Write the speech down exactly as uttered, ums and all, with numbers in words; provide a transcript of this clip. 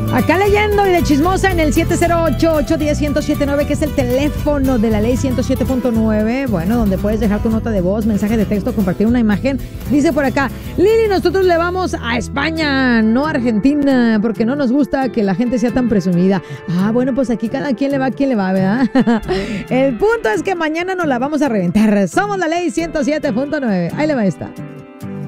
Acá leyendo y de chismosa en el siete cero ocho, ocho uno cero, uno cero siete nueve, que es el teléfono de la ley ciento siete punto nueve. Bueno, donde puedes dejar tu nota de voz, mensaje de texto, compartir una imagen. Dice por acá, Lili, nosotros le vamos a España, no a Argentina, porque no nos gusta que la gente sea tan presumida. Ah, bueno, pues aquí cada quien le va a quien le va, ¿verdad? El punto es que mañana nos la vamos a reventar. Somos la ley ciento siete punto nueve. Ahí le va esta.